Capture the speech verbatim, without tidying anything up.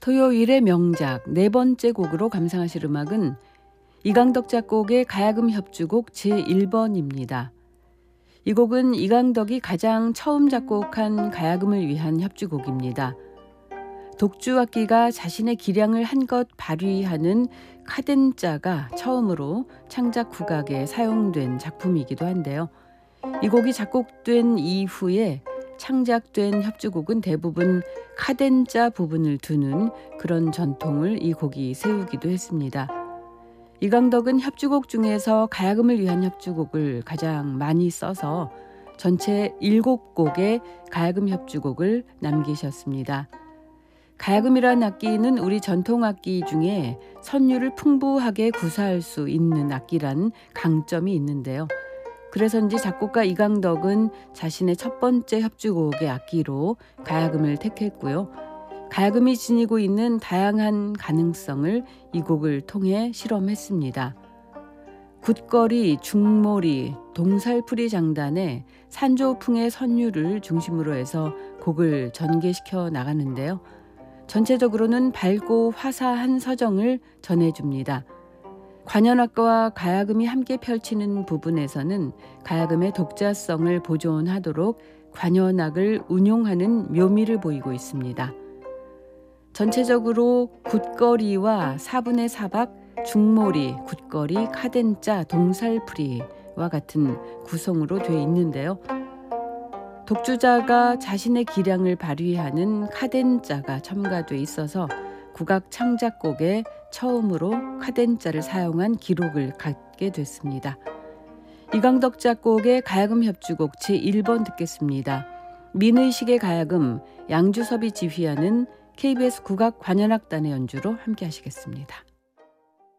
토요일의 명작 네 번째 곡으로 감상하실 음악은 이강덕 작곡의 가야금 협주곡 제일 번입니다. 이 곡은 이강덕이 가장 처음 작곡한 가야금을 위한 협주곡입니다. 독주악기가 자신의 기량을 한껏 발휘하는 카덴자가 처음으로 창작 국악에 사용된 작품이기도 한데요. 이 곡이 작곡된 이후에 창작된 협주곡은 대부분 카덴자 부분을 두는 그런 전통을 이 곡이 세우기도 했습니다. 이강덕은 협주곡 중에서 가야금을 위한 협주곡을 가장 많이 써서 전체 일곱 곡의 가야금 협주곡을 남기셨습니다. 가야금이란 악기는 우리 전통악기 중에 선율을 풍부하게 구사할 수 있는 악기란 강점이 있는데요. 그래서인지 작곡가 이강덕은 자신의 첫 번째 협주곡의 악기로 가야금을 택했고요. 가야금이 지니고 있는 다양한 가능성을 이 곡을 통해 실험했습니다. 굿거리, 중모리, 동살풀이 장단의 산조풍의 선율을 중심으로 해서 곡을 전개시켜 나가는데요. 전체적으로는 밝고 화사한 서정을 전해줍니다. 관현악과 가야금이 함께 펼치는 부분에서는 가야금의 독자성을 보존하도록 관현악을 운용하는 묘미를 보이고 있습니다. 전체적으로 굿거리와 사분의 사박, 중모리, 굿거리, 카덴자, 동살풀이와 같은 구성으로 되어 있는데요. 독주자가 자신의 기량을 발휘하는 카덴자가 첨가돼 있어서 국악 창작곡에 처음으로 카덴자를 사용한 기록을 갖게 됐습니다. 이강덕 작곡의 가야금 협주곡 제일 번 듣겠습니다. 민의식의 가야금, 양주섭이 지휘하는 케이비에스 국악 관현악단의 연주로 함께 하시겠습니다.